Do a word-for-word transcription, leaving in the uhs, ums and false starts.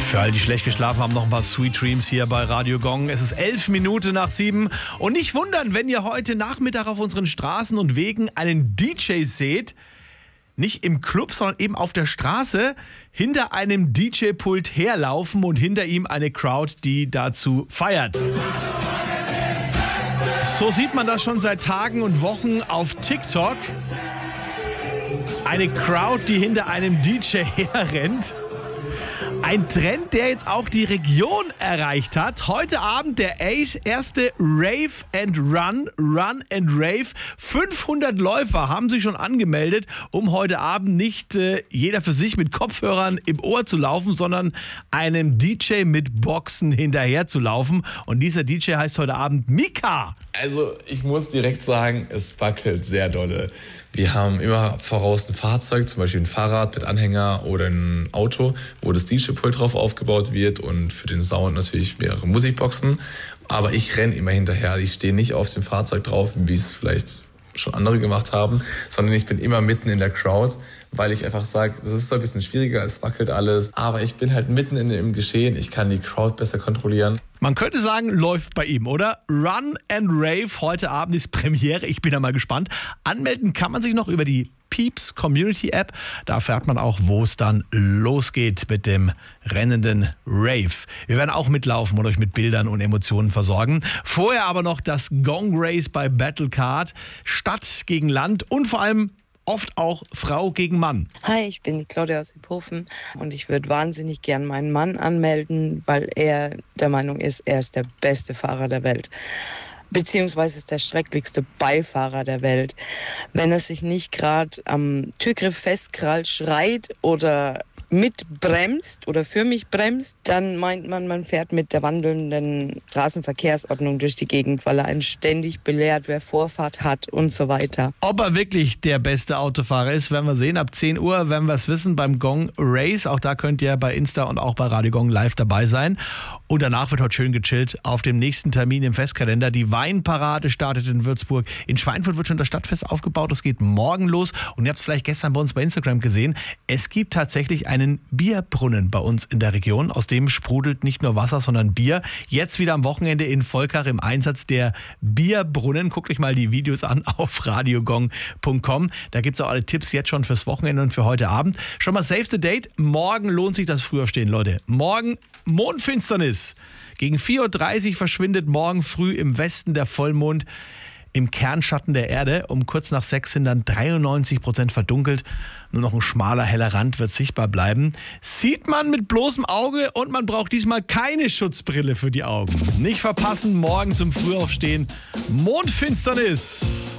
Für all die schlecht geschlafen haben, noch ein paar Sweet Dreams hier bei Radio Gong. Es ist elf Minuten nach sieben. Und nicht wundern, wenn ihr heute Nachmittag auf unseren Straßen und Wegen einen D J seht. Nicht im Club, sondern eben auf der Straße hinter einem D J-Pult herlaufen und hinter ihm eine Crowd, die dazu feiert. So sieht man das schon seit Tagen und Wochen auf TikTok. Eine Crowd, die hinter einem D J herrennt. Ein Trend, der jetzt auch die Region erreicht hat. Heute Abend der erste Rave and Run, Run and Rave. fünfhundert Läufer haben sich schon angemeldet, um heute Abend nicht äh, jeder für sich mit Kopfhörern im Ohr zu laufen, sondern einem D J mit Boxen hinterher zu laufen. Und dieser D J heißt heute Abend Mika. Also ich muss direkt sagen, es wackelt sehr dolle. Wir haben immer voraus ein Fahrzeug, zum Beispiel ein Fahrrad mit Anhänger oder ein Auto, wo das D J-Pult drauf aufgebaut wird und für den Sound natürlich mehrere Musikboxen. Aber ich renne immer hinterher. Ich stehe nicht auf dem Fahrzeug drauf, wie es vielleicht schon andere gemacht haben, sondern ich bin immer mitten in der Crowd, weil ich einfach sage, das ist so ein bisschen schwieriger, es wackelt alles, aber ich bin halt mitten in dem Geschehen, ich kann die Crowd besser kontrollieren. Man könnte sagen, läuft bei ihm, oder? Run and Rave, heute Abend ist Premiere, ich bin da mal gespannt. Anmelden kann man sich noch über die Peeps Community App, da erfährt man auch, wo es dann losgeht mit dem rennenden Rave. Wir werden auch mitlaufen und euch mit Bildern und Emotionen versorgen. Vorher aber noch das Gong Race bei Battlecard, Stadt gegen Land und vor allem oft auch Frau gegen Mann. Hi, ich bin die Claudia aus Iphofen und ich würde wahnsinnig gern meinen Mann anmelden, weil er der Meinung ist, er ist der beste Fahrer der Welt. Beziehungsweise ist der schrecklichste Beifahrer der Welt. Wenn er sich nicht gerade am Türgriff festkrallt, schreit oder mitbremst oder für mich bremst, dann meint man, man fährt mit der wandelnden Straßenverkehrsordnung durch die Gegend, weil er einen ständig belehrt, wer Vorfahrt hat und so weiter. Ob er wirklich der beste Autofahrer ist, werden wir sehen. Ab zehn Uhr werden wir es wissen beim Gong Race. Auch da könnt ihr bei Insta und auch bei Radio Gong live dabei sein. Und danach wird heute schön gechillt auf dem nächsten Termin im Festkalender. Die Weinparade startet in Würzburg. In Schweinfurt wird schon das Stadtfest aufgebaut. Es geht morgen los. Und ihr habt es vielleicht gestern bei uns bei Instagram gesehen. Es gibt tatsächlich einen Bierbrunnen bei uns in der Region. Aus dem sprudelt nicht nur Wasser, sondern Bier. Jetzt wieder am Wochenende in Volkach im Einsatz der Bierbrunnen. Guckt euch mal die Videos an auf radiogong punkt com. Da gibt es auch alle Tipps jetzt schon fürs Wochenende und für heute Abend. Schon mal save the date. Morgen lohnt sich das Frühaufstehen, Leute. Morgen Mondfinsternis. Gegen vier Uhr dreißig verschwindet morgen früh im Westen der Vollmond im Kernschatten der Erde. Um kurz nach sechs sind dann dreiundneunzig Prozent verdunkelt. Nur noch ein schmaler, heller Rand wird sichtbar bleiben. Sieht man mit bloßem Auge und man braucht diesmal keine Schutzbrille für die Augen. Nicht verpassen, morgen zum Frühaufstehen. Mondfinsternis.